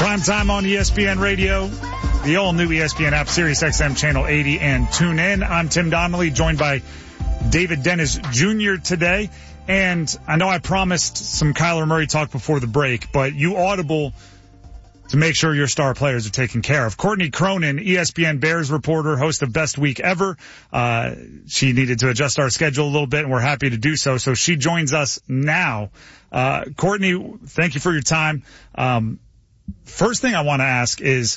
Prime time on ESPN Radio, the all-new ESPN app, Sirius XM Channel 80, and tune in. I'm Tim Donnelly, joined by David Dennis Jr. today. And I know I promised some Kyler Murray talk before the break, but you audible to make sure your star players are taken care of. Courtney Cronin, ESPN Bears reporter, host of Best Week Ever. She needed to adjust our schedule a little bit, and we're happy to do so. So she joins us now. Courtney, thank you for your time. First thing I want to ask is,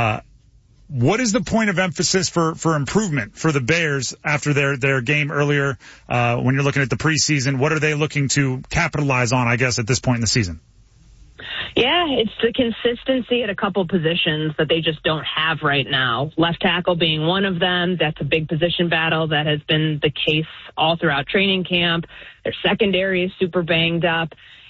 what is the point of emphasis for improvement for the Bears after their game earlier, when you're looking at the preseason? What are they looking to capitalize on, I guess, at this point in the season? Yeah, it's the consistency at a couple positions that they just don't have right now. Left tackle being one of them. That's a big position battle that has been the case all throughout training camp. Their secondary is super banged up,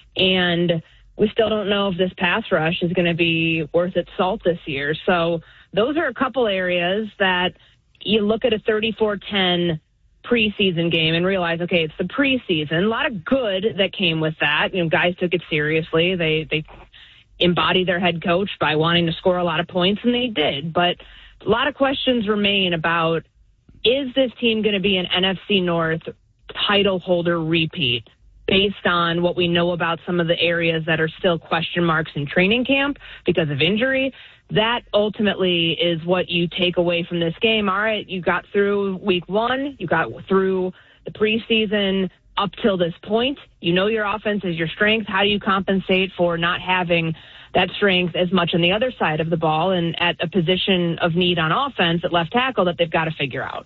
and we still don't know if this pass rush is going to be worth its salt this year. So those are a couple areas that you look at a 34-10 preseason game and realize, okay, it's the preseason. A lot of good that came with that. You know, guys took it seriously. They embodied their head coach by wanting to score a lot of points, and they did. But a lot of questions remain about, is this team going to be an NFC North title holder repeat? Based on what we know about some of the areas that are still question marks in training camp because of injury, that ultimately is what you take away from this game. All right, you got through week one, you got through the preseason up till this point. You know your offense is your strength. How do you compensate for not having that strength as much on the other side of the ball and at a position of need on offense at left tackle that they've got to figure out?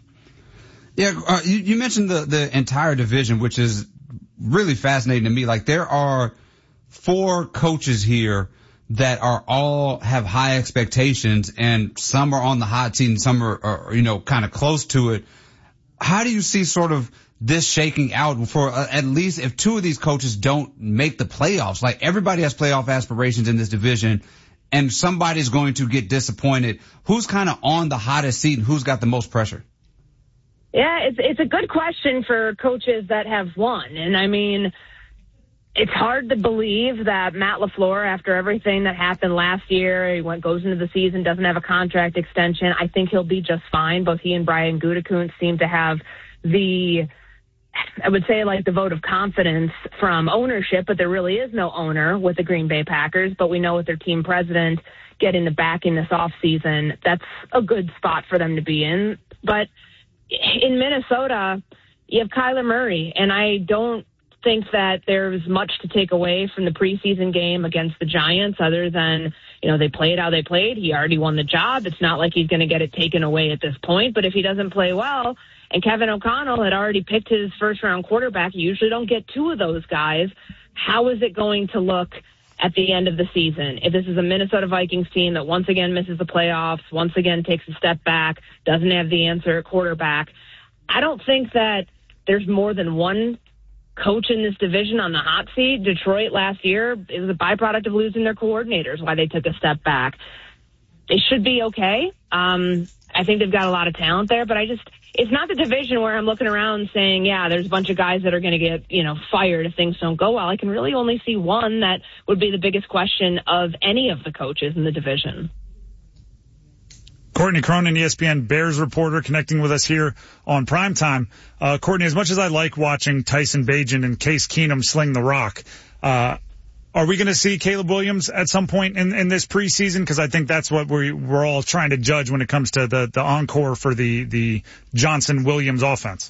Yeah, you mentioned the entire division, which is really fascinating to me. Like, there are 4 coaches here that are all have high expectations, and some are on the hot seat and some are kind of close to it. How do you see sort of this shaking out for at least if 2 of these coaches don't make the playoffs? Like, everybody has playoff aspirations in this division, and somebody's going to get disappointed. Who's kind of on the hottest seat and who's got the most pressure? Yeah, it's a good question for coaches that have won. And, I mean, it's hard to believe that Matt LaFleur, after everything that happened last year, goes into the season, doesn't have a contract extension. I think he'll be just fine. Both he and Brian Gutekunst seem to have the vote of confidence from ownership, but there really is no owner with the Green Bay Packers. But we know with their team president getting the backing this offseason, that's a good spot for them to be in. But in Minnesota, you have Kyler Murray, and I don't think that there's much to take away from the preseason game against the Giants other than, they played how they played. He already won the job. It's not like he's going to get it taken away at this point. But if he doesn't play well, and Kevin O'Connell had already picked his first-round quarterback, you usually don't get 2 of those guys. How is it going to look at the end of the season if this is a Minnesota Vikings team that once again misses the playoffs, once again takes a step back, doesn't have the answer at quarterback? I don't think that there's more than one coach in this division on the hot seat. Detroit last year is a byproduct of losing their coordinators, why they took a step back. They should be okay. I think they've got a lot of talent there, but it's not the division where I'm looking around saying, yeah, there's a bunch of guys that are going to get, fired if things don't go well. I can really only see one that would be the biggest question of any of the coaches in the division. Courtney Cronin, ESPN Bears reporter, connecting with us here on Primetime. Courtney, as much as I like watching Tyson Bagent and Case Keenum sling the rock, are we going to see Caleb Williams at some point in this preseason? Because I think that's what we're all trying to judge when it comes to the encore for the Johnson-Williams offense.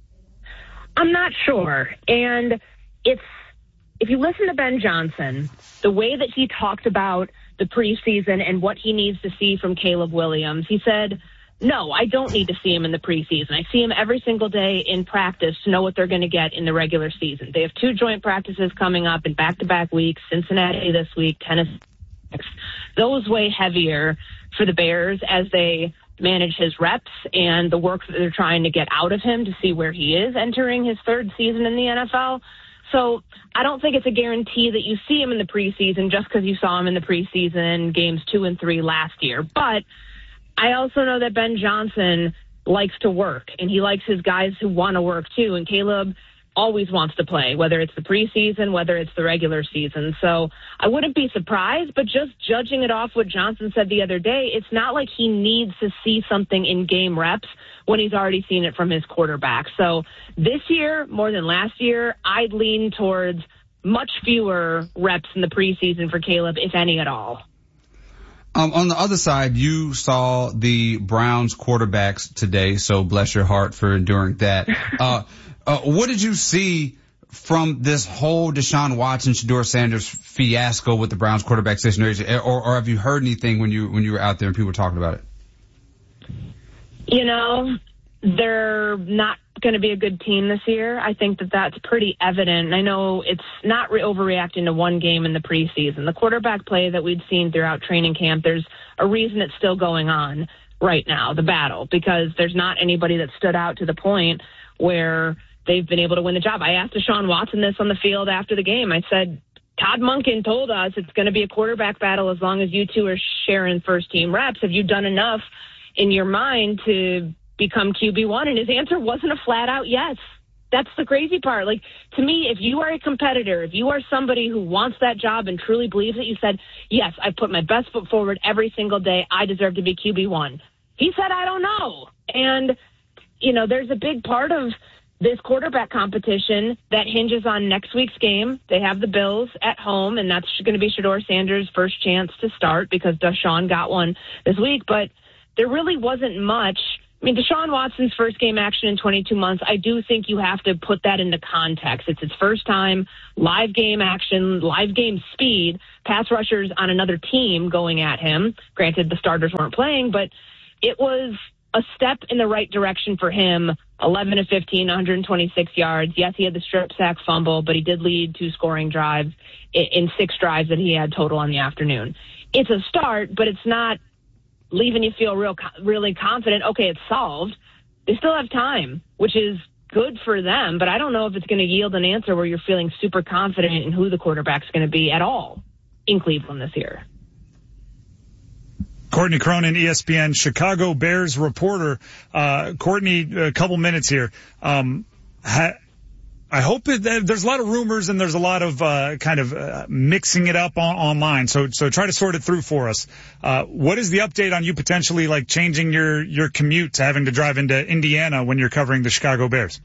I'm not sure. And if you listen to Ben Johnson, the way that he talked about the preseason and what he needs to see from Caleb Williams, he said, no, I don't need to see him in the preseason. I see him every single day in practice to know what they're going to get in the regular season. They have 2 joint practices coming up in back-to-back weeks, Cincinnati this week, Tennessee next. Those weigh heavier for the Bears as they manage his reps and the work that they're trying to get out of him to see where he is entering his 3rd season in the NFL. So I don't think it's a guarantee that you see him in the preseason just because you saw him in the preseason games 2 and 3 last year. But I also know that Ben Johnson likes to work, and he likes his guys who want to work too. And Caleb always wants to play, whether it's the preseason, whether it's the regular season. So I wouldn't be surprised, but just judging it off what Johnson said the other day, it's not like he needs to see something in game reps when he's already seen it from his quarterback. So this year, more than last year, I'd lean towards much fewer reps in the preseason for Caleb, if any at all. On the other side, you saw the Browns quarterbacks today, so bless your heart for enduring that. What did you see from this whole Deshaun Watson, Shedeur Sanders fiasco with the Browns quarterback situation, or have you heard anything when you were out there and people were talking about it? You know, they're not going to be a good team this year. I think that that's pretty evident. I know it's not overreacting to one game in the preseason. The quarterback play that we'd seen throughout training camp, there's a reason it's still going on right now, the battle, because there's not anybody that stood out to the point where they've been able to win the job. I asked Deshaun Watson this on the field after the game. I said, Todd Monken told us it's going to be a quarterback battle as long as you two are sharing first-team reps. Have you done enough in your mind to become QB1? And his answer wasn't a flat-out yes. That's the crazy part. Like, to me, if you are a competitor, if you are somebody who wants that job and truly believes it, you said, yes, I put my best foot forward every single day. I deserve to be QB1. He said, I don't know. And, you know, there's a big part of this quarterback competition that hinges on next week's game. They have the Bills at home, and that's going to be Shedeur Sanders' first chance to start because Deshaun got one this week. But there really wasn't much. I mean, Deshaun Watson's first game action in 22 months, I do think you have to put that into context. It's his first time, live game action, live game speed, pass rushers on another team going at him. Granted, the starters weren't playing, but it was a step in the right direction for him. 11 of 15, 126 yards. Yes, he had the strip sack fumble, but he did lead 2 scoring drives in 6 drives that he had total on the afternoon. It's a start, but it's not leaving you feel really confident, okay, it's solved. They still have time, which is good for them, but I don't know if it's going to yield an answer where you're feeling super confident in who the quarterback's going to be at all in Cleveland this year. Courtney Cronin, ESPN Chicago Bears reporter. Courtney, a couple minutes here. I hope there's a lot of rumors and there's a lot of mixing it up online. So try to sort it through for us. What is the update on you potentially like changing your commute to having to drive into Indiana when you're covering the Chicago Bears?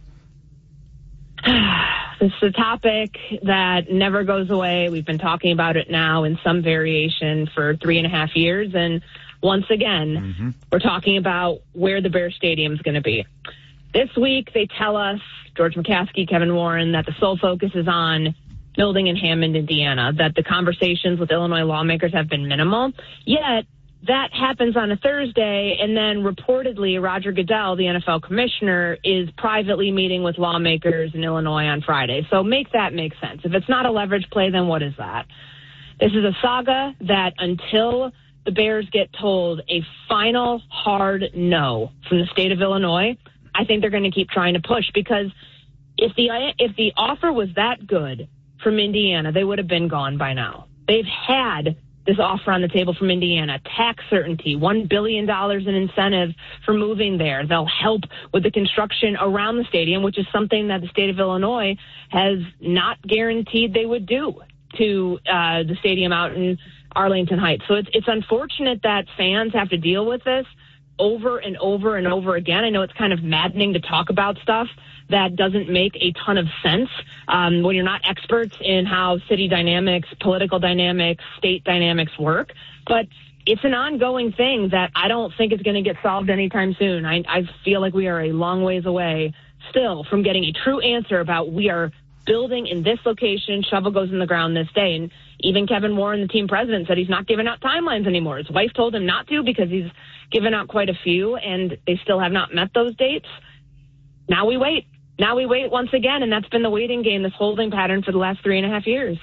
It's a topic that never goes away. We've been talking about it now in some variation for 3.5 years. And once again, we're talking about where the Bear Stadium is going to be. This week, they tell us, George McCaskey, Kevin Warren, that the sole focus is on building in Hammond, Indiana, that the conversations with Illinois lawmakers have been minimal. Yet, that happens on a Thursday, and then reportedly Roger Goodell, the NFL commissioner, is privately meeting with lawmakers in Illinois on Friday. So make that make sense. If it's not a leverage play, then what is that? This is a saga that until the Bears get told a final hard no from the state of Illinois, I think they're going to keep trying to push, because if the offer was that good from Indiana, they would have been gone by now. They've had this offer on the table from Indiana, tax certainty, $1 billion in incentive for moving there. They'll help with the construction around the stadium, which is something that the state of Illinois has not guaranteed they would do to the stadium out in Arlington Heights. So it's unfortunate that fans have to deal with this over and over and over again. I know it's kind of maddening to talk about stuff that doesn't make a ton of sense when you're not experts in how city dynamics, political dynamics, state dynamics work. But it's an ongoing thing that I don't think is going to get solved anytime soon. I feel like we are a long ways away still from getting a true answer about we are building in this location, shovel goes in the ground this day. And even Kevin Warren, the team president, said he's not giving out timelines anymore. His wife told him not to because he's given out quite a few, and they still have not met those dates. Now we wait. Now we wait once again, and that's been the waiting game, this holding pattern for the last 3.5 years.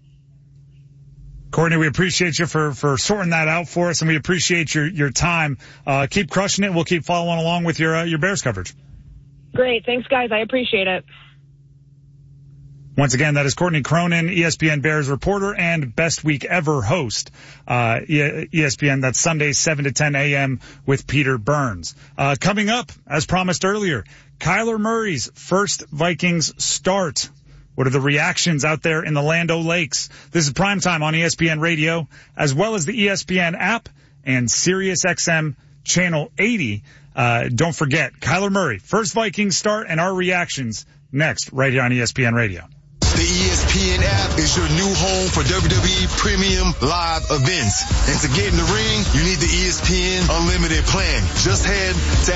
Courtney, we appreciate you for sorting that out for us, and we appreciate your time. Keep crushing it. We'll keep following along with your Bears coverage. Great. Thanks, guys. I appreciate it. Once again, that is Courtney Cronin, ESPN Bears reporter and Best Week Ever host. ESPN, that's Sunday, 7 to 10 a.m. with Peter Burns. Coming up, as promised earlier, Kyler Murray's first Vikings start. What are the reactions out there in the Land O'Lakes? This is Primetime on ESPN Radio, as well as the ESPN app and Sirius XM Channel 80. Don't forget, Kyler Murray, first Vikings start, and our reactions next, right here on ESPN Radio. The ESPN app is your new home for WWE Premium Live events. And to get in the ring, you need the ESPN Unlimited plan. Just head to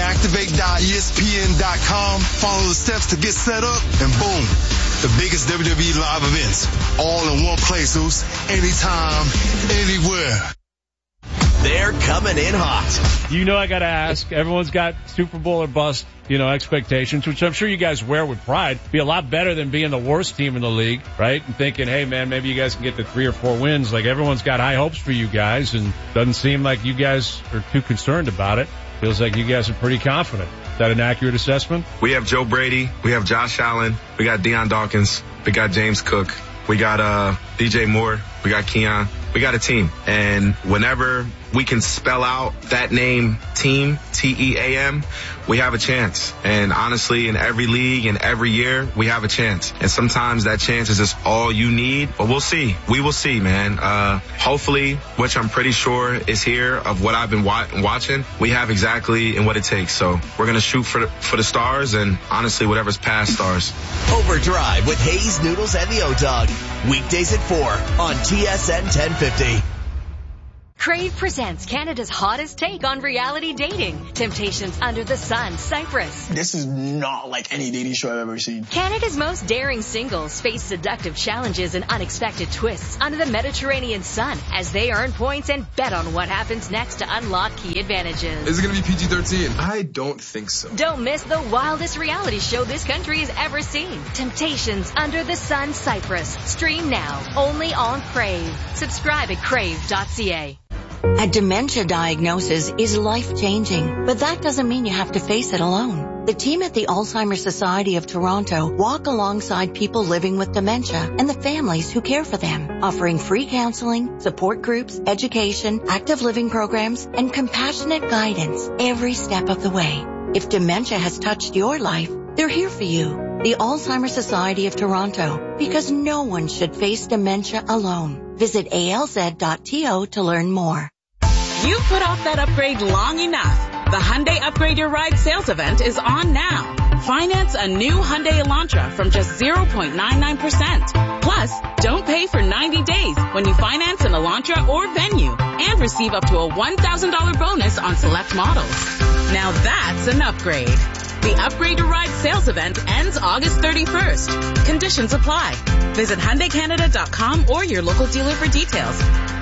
activate.espn.com, follow the steps to get set up, and boom, the biggest WWE live events. All in one place, anytime, anywhere. They're coming in hot. You know I got to ask. Everyone's got Super Bowl or bust, expectations, which I'm sure you guys wear with pride. Be a lot better than being the worst team in the league, right? And thinking, hey, man, maybe you guys can get to 3 or 4 wins. Like, everyone's got high hopes for you guys, and doesn't seem like you guys are too concerned about it. Feels like you guys are pretty confident. Is that an accurate assessment? We have Joe Brady. We have Josh Allen. We got Deion Dawkins. We got James Cook. We got DJ Moore. We got Keon. We got a team. And whenever we can spell out that name, team, T-E-A-M, we have a chance. And honestly, in every league and every year, we have a chance. And sometimes that chance is just all you need. But we'll see. We will see, man. Hopefully, which I'm pretty sure is here of what I've been watching, we have exactly in what it takes. So we're going to shoot for the stars, and honestly, whatever's past stars. Overdrive with Hayes, Noodles, and the O-Dog. Weekdays at 4 on TSN 1050. Crave presents Canada's hottest take on reality dating. Temptations Under the Sun, Cyprus. This is not like any dating show I've ever seen. Canada's most daring singles face seductive challenges and unexpected twists under the Mediterranean sun as they earn points and bet on what happens next to unlock key advantages. Is it going to be PG-13? I don't think so. Don't miss the wildest reality show this country has ever seen. Temptations Under the Sun, Cyprus. Stream now, only on Crave. Subscribe at crave.ca. A dementia diagnosis is life-changing, but that doesn't mean you have to face it alone. The team at the Alzheimer's Society of Toronto walk alongside people living with dementia and the families who care for them, offering free counseling, support groups, education, active living programs, and compassionate guidance every step of the way. If dementia has touched your life, they're here for you. The Alzheimer's Society of Toronto, because no one should face dementia alone. Visit alz.to to learn more. You've put off that upgrade long enough. The Hyundai Upgrade Your Ride sales event is on now. Finance a new Hyundai Elantra from just 0.99%. Plus, don't pay for 90 days when you finance an Elantra or Venue and receive up to a $1,000 bonus on select models. Now that's an upgrade. The Upgrade Your Ride sales event ends August 31st. Conditions apply. Visit HyundaiCanada.com or your local dealer for details.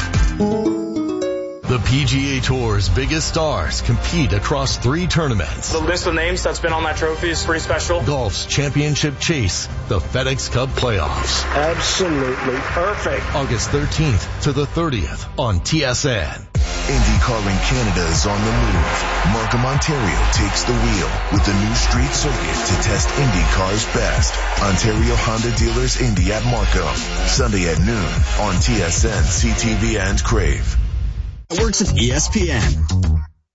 The PGA Tour's biggest stars compete across 3 tournaments. The list of names that's been on that trophy is pretty special. Golf's championship chase, the FedEx Cup playoffs. Absolutely perfect. August 13th to the 30th on TSN. IndyCar in Canada is on the move. Markham, Ontario takes the wheel with the new street circuit to test IndyCar's best. Ontario Honda Dealers Indy at Markham. Sunday at noon on TSN, CTV, and Crave. Works at ESPN.